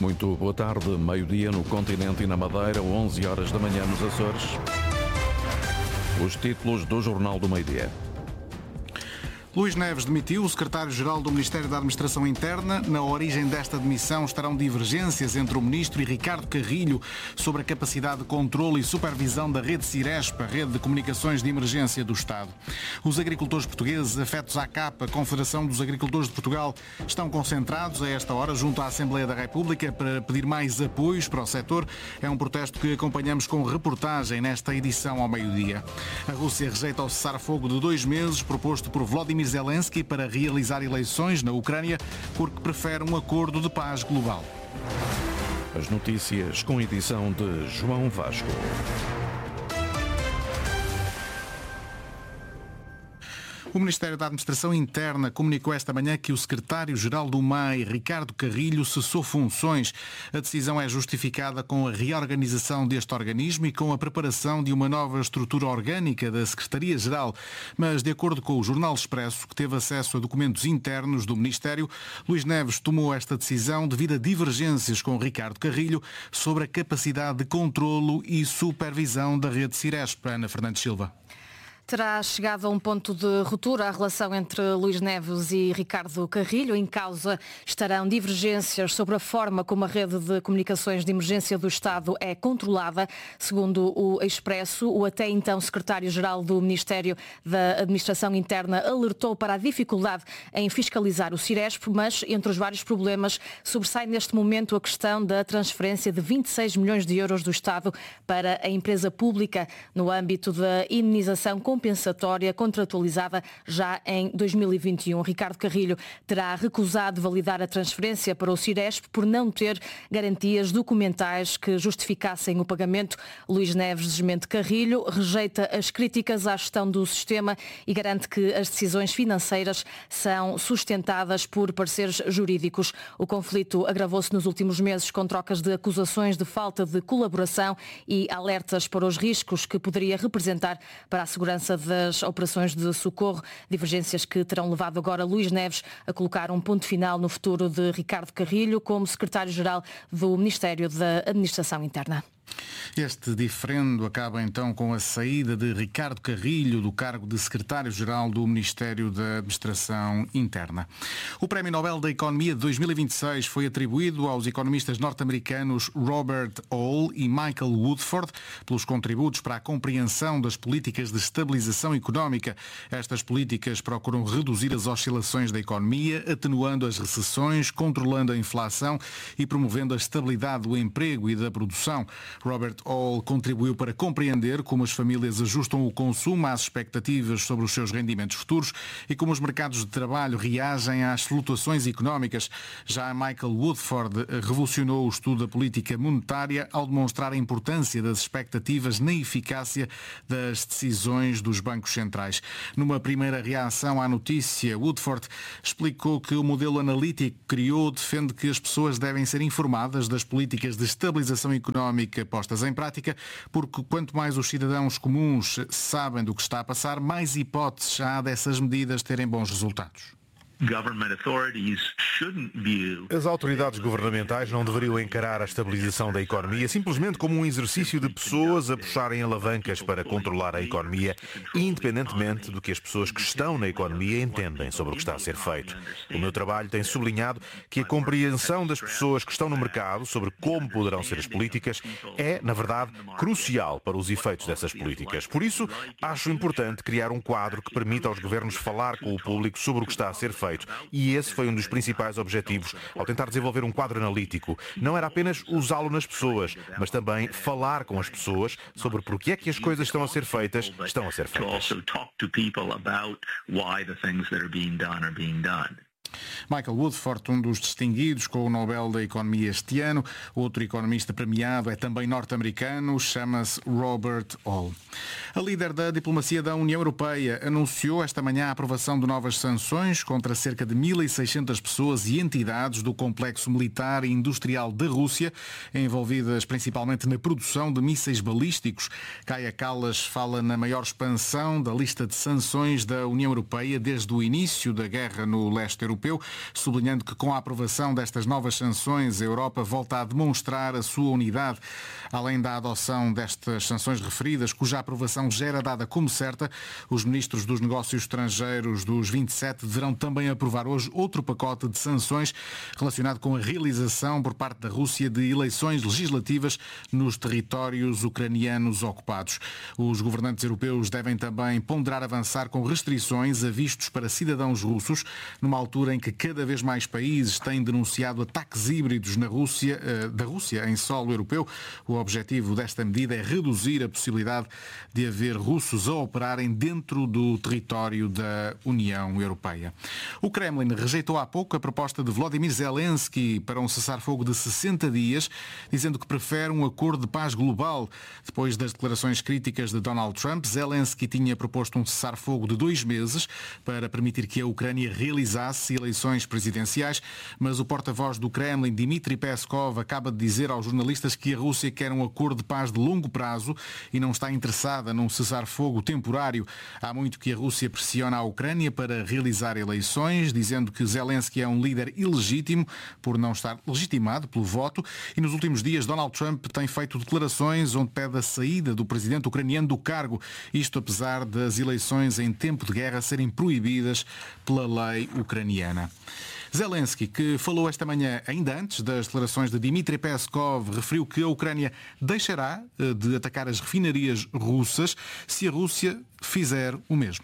Muito boa tarde, meio-dia no continente e na Madeira, 11 horas da manhã nos Açores. Os títulos do Jornal do Meio-Dia. Luís Neves demitiu o secretário-geral do Ministério da Administração Interna. Na origem desta demissão estarão divergências entre o ministro e Ricardo Carrilho sobre a capacidade de controle e supervisão da rede Ciresp, a rede de comunicações de emergência do Estado. Os agricultores portugueses, afetos à CAP, a Confederação dos Agricultores de Portugal, estão concentrados a esta hora junto à Assembleia da República para pedir mais apoios para o setor. É um protesto que acompanhamos com reportagem nesta edição ao meio-dia. A Rússia rejeita o cessar-fogo de 2 meses proposto por Volodymyr Zelensky para realizar eleições na Ucrânia porque prefere um acordo de paz global. As notícias com edição de João Vasco. O Ministério da Administração Interna comunicou esta manhã que o secretário-geral do MEI, Ricardo Carrilho, cessou funções. A decisão é justificada com a reorganização deste organismo e com a preparação de uma nova estrutura orgânica da Secretaria-Geral. Mas, de acordo com o Jornal Expresso, que teve acesso a documentos internos do Ministério, Luís Neves tomou esta decisão devido a divergências com Ricardo Carrilho sobre a capacidade de controlo e supervisão da rede Ciresp. Ana Fernandes Silva. Terá chegado a um ponto de ruptura a relação entre Luís Neves e Ricardo Carrilho. Em causa estarão divergências sobre a forma como a rede de comunicações de emergência do Estado é controlada. Segundo o Expresso, o até então secretário-geral do Ministério da Administração Interna alertou para a dificuldade em fiscalizar o Ciresp, mas entre os vários problemas sobressai neste momento a questão da transferência de 26 milhões de euros do Estado para a empresa pública no âmbito da indenização compensatória contratualizada já em 2021. Ricardo Carrilho terá recusado validar a transferência para o Ciresp por não ter garantias documentais que justificassem o pagamento. Luís Neves desmente Carrilho, rejeita as críticas à gestão do sistema e garante que as decisões financeiras são sustentadas por parceiros jurídicos. O conflito agravou-se nos últimos meses com trocas de acusações de falta de colaboração e alertas para os riscos que poderia representar para a segurança das operações de socorro, divergências que terão levado agora Luís Neves a colocar um ponto final no futuro de Ricardo Carrilho como secretário-geral do Ministério da Administração Interna. Este diferendo acaba então com a saída de Ricardo Carrilho do cargo de secretário-geral do Ministério da Administração Interna. O Prémio Nobel da Economia de 2026 foi atribuído aos economistas norte-americanos Robert Hall e Michael Woodford pelos contributos para a compreensão das políticas de estabilização económica. Estas políticas procuram reduzir as oscilações da economia, atenuando as recessões, controlando a inflação e promovendo a estabilidade do emprego e da produção. Robert Hall contribuiu para compreender como as famílias ajustam o consumo às expectativas sobre os seus rendimentos futuros e como os mercados de trabalho reagem às flutuações económicas. Já Michael Woodford revolucionou o estudo da política monetária ao demonstrar a importância das expectativas na eficácia das decisões dos bancos centrais. Numa primeira reação à notícia, Woodford explicou que o modelo analítico que criou defende que as pessoas devem ser informadas das políticas de estabilização económica postas em prática, porque quanto mais os cidadãos comuns sabem do que está a passar, mais hipóteses há dessas medidas terem bons resultados. As autoridades governamentais não deveriam encarar a estabilização da economia simplesmente como um exercício de pessoas a puxarem alavancas para controlar a economia, independentemente do que as pessoas que estão na economia entendem sobre o que está a ser feito. O meu trabalho tem sublinhado que a compreensão das pessoas que estão no mercado sobre como poderão ser as políticas é, na verdade, crucial para os efeitos dessas políticas. Por isso, acho importante criar um quadro que permita aos governos falar com o público sobre o que está a ser feito. E esse foi um dos principais objetivos ao tentar desenvolver um quadro analítico. Não era apenas usá-lo nas pessoas, mas também falar com as pessoas sobre por que é que as coisas estão a ser feitas. Michael Woodford, um dos distinguidos com o Nobel da Economia este ano. Outro economista premiado é também norte-americano, chama-se Robert Hall. A líder da diplomacia da União Europeia anunciou esta manhã a aprovação de novas sanções contra cerca de 1.600 pessoas e entidades do complexo militar e industrial da Rússia, envolvidas principalmente na produção de mísseis balísticos. Kaja Kallas fala na maior expansão da lista de sanções da União Europeia desde o início da guerra no leste europeu. Europeu, sublinhando que com a aprovação destas novas sanções, a Europa volta a demonstrar a sua unidade. Além da adoção destas sanções referidas, cuja aprovação já era dada como certa, os ministros dos negócios estrangeiros dos 27 deverão também aprovar hoje outro pacote de sanções relacionado com a realização por parte da Rússia de eleições legislativas nos territórios ucranianos ocupados. Os governantes europeus devem também ponderar avançar com restrições a vistos para cidadãos russos, numa altura em que cada vez mais países têm denunciado ataques híbridos da Rússia em solo europeu. O objetivo desta medida é reduzir a possibilidade de haver russos a operarem dentro do território da União Europeia. O Kremlin rejeitou há pouco a proposta de Volodymyr Zelensky para um cessar-fogo de 60 dias, dizendo que prefere um acordo de paz global. Depois das declarações críticas de Donald Trump, Zelensky tinha proposto um cessar-fogo de 2 meses para permitir que a Ucrânia realizasse eleições presidenciais, mas o porta-voz do Kremlin, Dmitry Peskov, acaba de dizer aos jornalistas que a Rússia quer um acordo de paz de longo prazo e não está interessada num cessar-fogo temporário. Há muito que a Rússia pressiona a Ucrânia para realizar eleições, dizendo que Zelensky é um líder ilegítimo por não estar legitimado pelo voto, e nos últimos dias Donald Trump tem feito declarações onde pede a saída do presidente ucraniano do cargo, isto apesar das eleições em tempo de guerra serem proibidas pela lei ucraniana. Zelensky, que falou esta manhã, ainda antes das declarações de Dmitry Peskov, referiu que a Ucrânia deixará de atacar as refinarias russas se a Rússia fizer o mesmo.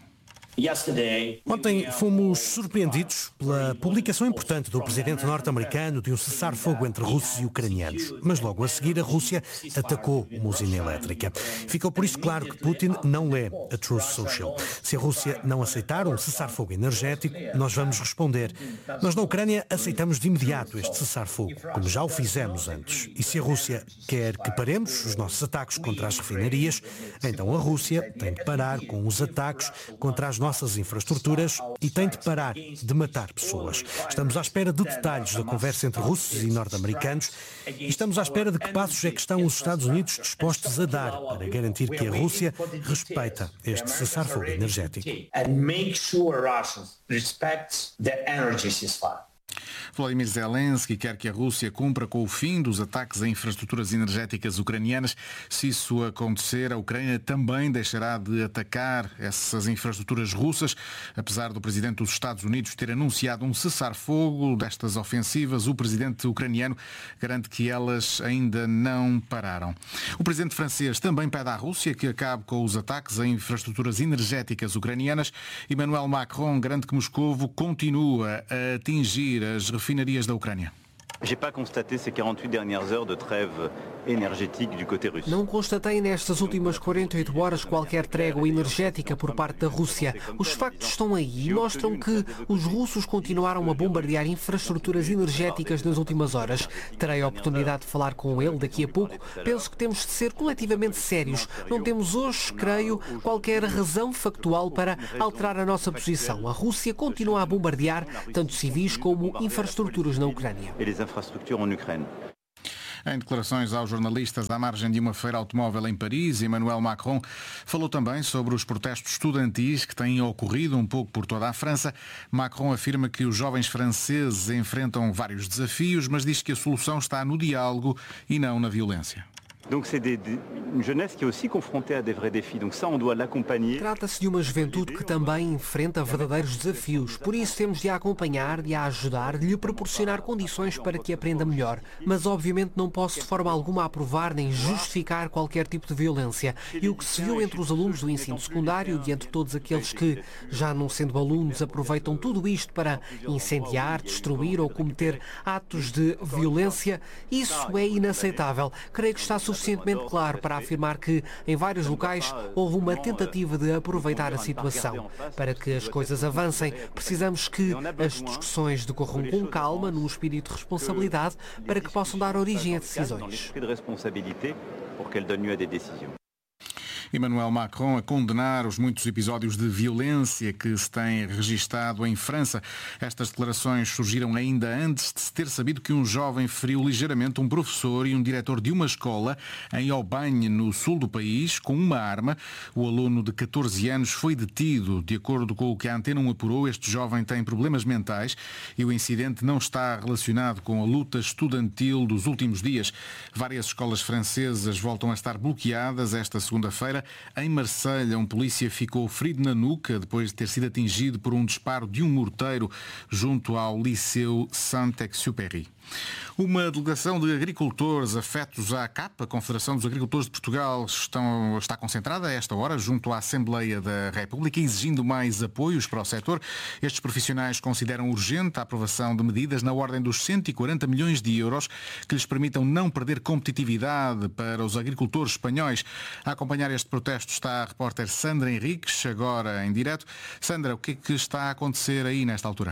Ontem fomos surpreendidos pela publicação importante do presidente norte-americano de um cessar-fogo entre russos e ucranianos. Mas logo a seguir a Rússia atacou uma usina elétrica. Ficou por isso claro que Putin não lê a Truth Social. Se a Rússia não aceitar um cessar-fogo energético, nós vamos responder. Nós na Ucrânia aceitamos de imediato este cessar-fogo, como já o fizemos antes. E se a Rússia quer que paremos os nossos ataques contra as refinarias, então a Rússia tem de parar com os ataques contra as nossas infraestruturas e tem de parar de matar pessoas. Estamos à espera de detalhes da conversa entre russos e norte-americanos e estamos à espera de que passos é que estão os Estados Unidos dispostos a dar para garantir que a Rússia respeita este cessar-fogo energético. Volodymyr Zelensky quer que a Rússia cumpra com o fim dos ataques a infraestruturas energéticas ucranianas. Se isso acontecer, a Ucrânia também deixará de atacar essas infraestruturas russas. Apesar do presidente dos Estados Unidos ter anunciado um cessar-fogo destas ofensivas, o presidente ucraniano garante que elas ainda não pararam. O presidente francês também pede à Rússia que acabe com os ataques a infraestruturas energéticas ucranianas. Emmanuel Macron garante que Moscovo continua a atingir as refinarias da Ucrânia. Não constatei nestas últimas 48 horas qualquer trégua energética por parte da Rússia. Os factos estão aí e mostram que os russos continuaram a bombardear infraestruturas energéticas nas últimas horas. Terei a oportunidade de falar com ele daqui a pouco. Penso que temos de ser coletivamente sérios. Não temos hoje, creio, qualquer razão factual para alterar a nossa posição. A Rússia continua a bombardear tanto civis como infraestruturas na Ucrânia. Em declarações aos jornalistas à margem de uma feira automóvel em Paris, Emmanuel Macron falou também sobre os protestos estudantis que têm ocorrido um pouco por toda a França. Macron afirma que os jovens franceses enfrentam vários desafios, mas diz que a solução está no diálogo e não na violência. Trata-se de uma juventude que também enfrenta verdadeiros desafios. Por isso temos de a acompanhar, de a ajudar, de lhe proporcionar condições para que aprenda melhor. Mas obviamente não posso de forma alguma aprovar nem justificar qualquer tipo de violência. E o que se viu entre os alunos do ensino secundário e entre todos aqueles que, já não sendo alunos, aproveitam tudo isto para incendiar, destruir ou cometer atos de violência, isso é inaceitável. Creio que está suficientemente claro para afirmar que, em vários locais, houve uma tentativa de aproveitar a situação. Para que as coisas avancem, precisamos que as discussões decorram com calma, num espírito de responsabilidade, para que possam dar origem a decisões. Emmanuel Macron a condenar os muitos episódios de violência que se têm registado em França. Estas declarações surgiram ainda antes de se ter sabido que um jovem feriu ligeiramente um professor e um diretor de uma escola em Aubagne, no sul do país, com uma arma. O aluno de 14 anos foi detido. De acordo com o que a Antena 1 apurou, este jovem tem problemas mentais e o incidente não está relacionado com a luta estudantil dos últimos dias. Várias escolas francesas voltam a estar bloqueadas esta segunda-feira. Em Marselha, um polícia ficou ferido na nuca depois de ter sido atingido por um disparo de um morteiro junto ao Liceu Saint-Exupéry. Uma delegação de agricultores afetos à CAP, a Confederação dos Agricultores de Portugal, está concentrada a esta hora junto à Assembleia da República, exigindo mais apoios para o setor. Estes profissionais consideram urgente a aprovação de medidas na ordem dos 140 milhões de euros que lhes permitam não perder competitividade para os agricultores espanhóis. A acompanhar este protesto está a repórter Sandra Henriques, agora em direto. Sandra, o que é que está a acontecer aí nesta altura?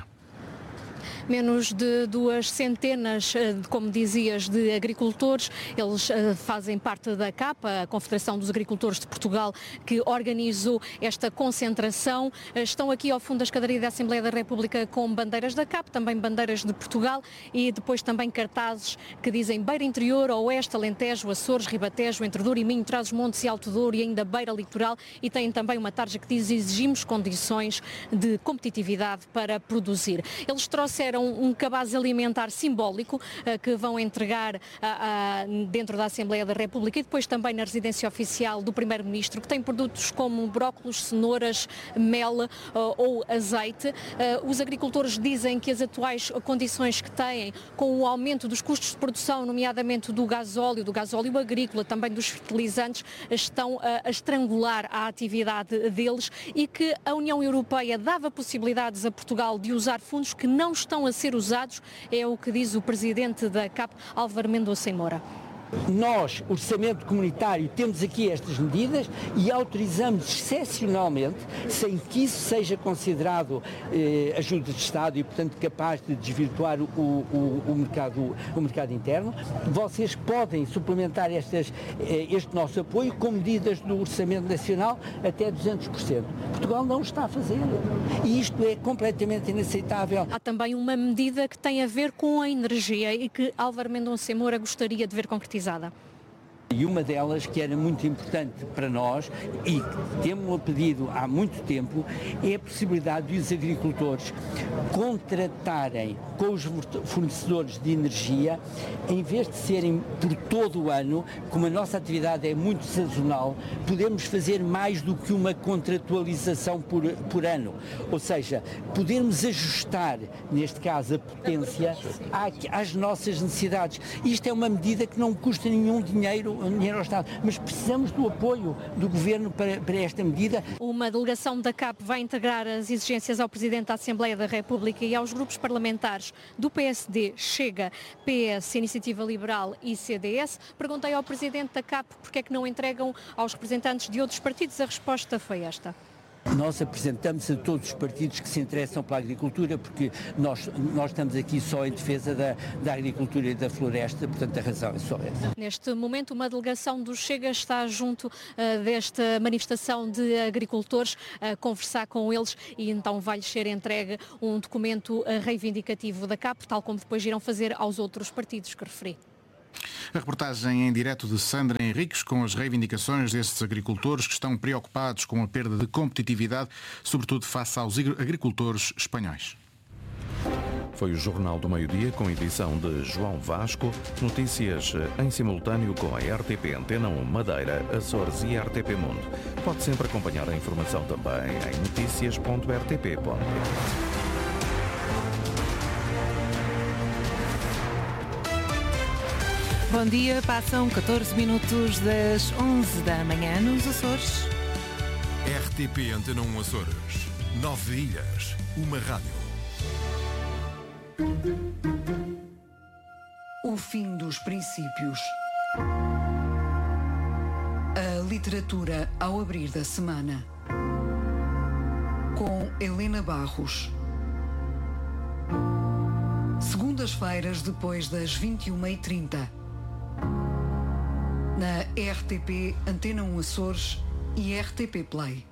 Menos de 2 centenas, como dizias, de agricultores. Eles fazem parte da CAP, a Confederação dos Agricultores de Portugal, que organizou esta concentração. Estão aqui ao fundo da escadaria da Assembleia da República com bandeiras da CAP, também bandeiras de Portugal e depois também cartazes que dizem Beira Interior, Oeste, Alentejo, Açores, Ribatejo, Entre Douro e Minho, Trás-os-Montes e Alto Douro e ainda Beira Litoral, e têm também uma tarja que diz exigimos condições de competitividade para produzir. Eles trouxeram um cabaz alimentar simbólico que vão entregar dentro da Assembleia da República e depois também na residência oficial do Primeiro-Ministro, que tem produtos como brócolos, cenouras, mel ou azeite. Os agricultores dizem que as atuais condições que têm, com o aumento dos custos de produção, nomeadamente do gasóleo agrícola, também dos fertilizantes, estão a estrangular a atividade deles e que a União Europeia dava possibilidades a Portugal de usar fundos que não estão a ser usados, é o que diz o presidente da CAP, Álvaro Mendonça Moura. Nós, orçamento comunitário, temos aqui estas medidas e autorizamos excepcionalmente, sem que isso seja considerado ajuda de Estado e, portanto, capaz de desvirtuar o mercado interno. Vocês podem suplementar este nosso apoio com medidas do Orçamento Nacional até 200%. Portugal não está a fazer e isto é completamente inaceitável. Há também uma medida que tem a ver com a energia e que Álvaro Mendonça Moura gostaria de ver concretizada. E uma delas, que era muito importante para nós e que temos pedido há muito tempo, é a possibilidade de os agricultores contratarem com os fornecedores de energia, em vez de serem por todo o ano, como a nossa atividade é muito sazonal, podemos fazer mais do que uma contratualização por ano. Ou seja, podermos ajustar, neste caso, a potência às nossas necessidades. Isto é uma medida que não custa nenhum dinheiro ao Estado, mas precisamos do apoio do Governo para esta medida. Uma delegação da CAP vai integrar as exigências ao Presidente da Assembleia da República e aos grupos parlamentares do PSD, Chega, PS, Iniciativa Liberal e CDS. Perguntei ao Presidente da CAP porque é que não entregam aos representantes de outros partidos. A resposta foi esta. Nós apresentamos a todos os partidos que se interessam pela agricultura, porque nós estamos aqui só em defesa da agricultura e da floresta, portanto a razão é só essa. Neste momento uma delegação do Chega está junto desta manifestação de agricultores a conversar com eles e então vai-lhes ser entregue um documento reivindicativo da CAP, tal como depois irão fazer aos outros partidos que referi. A reportagem em direto de Sandra Henriques com as reivindicações destes agricultores que estão preocupados com a perda de competitividade, sobretudo face aos agricultores espanhóis. Foi o Jornal do Meio-Dia com edição de João Vasco. Notícias em simultâneo com a RTP Antena 1 Madeira, Açores e RTP Mundo. Pode sempre acompanhar a informação também em noticias.rtp.pt. Bom dia, passam 14 minutos das 11 da manhã nos Açores. RTP Antena 1 Açores. 9 ilhas, uma rádio. O fim dos princípios. A literatura ao abrir da semana. Com Helena Barros. Segundas-feiras depois das 21h30. Na RTP Antena 1 Açores e RTP Play.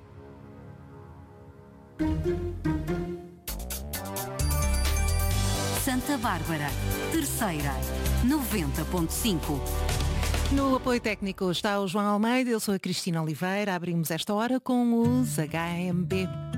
Santa Bárbara, terceira, 90.5. No apoio técnico está o João Almeida, eu sou a Cristina Oliveira. Abrimos esta hora com os HMB.